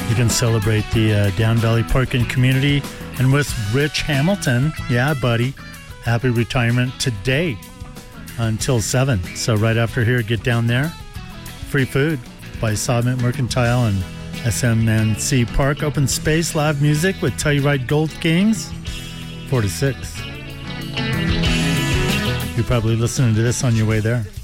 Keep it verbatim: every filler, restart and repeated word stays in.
You can celebrate the uh, Down Valley Parking community and with Rich Hamilton. Yeah, buddy. Happy retirement today until seven. So right after here, get down there. Free food by Sawmint Mercantile and S M N C Park. Open space, live music with Telluride Gold Kings. four to six. You're probably listening to this on your way there.